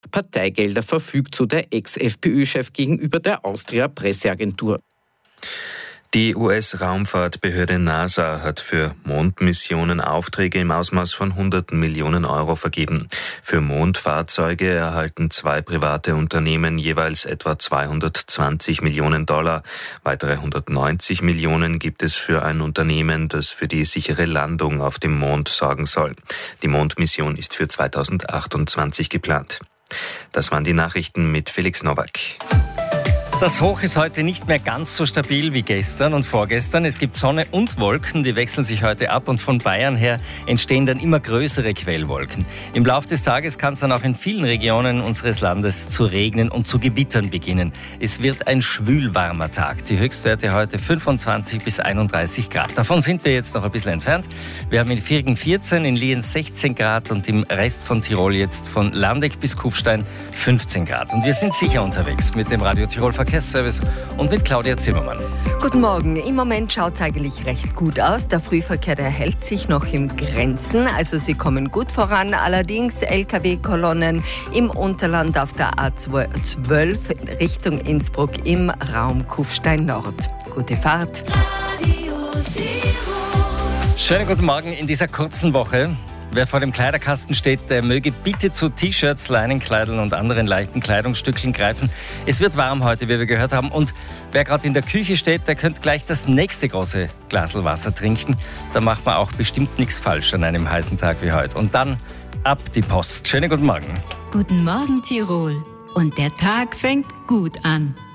Parteigelder verfügt, so der Ex-FPÖ-Chef gegenüber der Austria-Presseagentur. Die US-Raumfahrtbehörde NASA hat für Mondmissionen Aufträge im Ausmaß von Hunderten Millionen Euro vergeben. Für Mondfahrzeuge erhalten 2 private Unternehmen jeweils etwa 220 Millionen $. Weitere 190 Millionen gibt es für ein Unternehmen, das für die sichere Landung auf dem Mond sorgen soll. Die Mondmission ist für 2028 geplant. Das waren die Nachrichten mit Felix Nowak. Das Hoch ist heute nicht mehr ganz so stabil wie gestern und vorgestern. Es gibt Sonne und Wolken, die wechseln sich heute ab und von Bayern her entstehen dann immer größere Quellwolken. Im Laufe des Tages kann es dann auch in vielen Regionen unseres Landes zu regnen und zu Gewittern beginnen. Es wird ein schwülwarmer Tag. Die Höchstwerte heute 25 bis 31 Grad. Davon sind wir jetzt noch ein bisschen entfernt. Wir haben in Virgen 14, in Lienz 16 Grad und im Rest von Tirol jetzt von Landeck bis Kufstein 15 Grad. Und wir sind sicher unterwegs mit dem Radio Tirol Verkehrsservice und mit Claudia Zimmermann. Guten Morgen. Im Moment schaut es eigentlich recht gut aus. Der Frühverkehr, der hält sich noch in Grenzen. Also sie kommen gut voran. Allerdings LKW-Kolonnen im Unterland auf der A12 Richtung Innsbruck im Raum Kufstein Nord. Gute Fahrt. Schönen guten Morgen in dieser kurzen Woche. Wer vor dem Kleiderkasten steht, der möge bitte zu T-Shirts, Leinenkleidern und anderen leichten Kleidungsstückchen greifen. Es wird warm heute, wie wir gehört haben. Und wer gerade in der Küche steht, der könnte gleich das nächste große Glasl Wasser trinken. Da macht man auch bestimmt nichts falsch an einem heißen Tag wie heute. Und dann ab die Post. Schönen guten Morgen. Guten Morgen, Tirol. Und der Tag fängt gut an.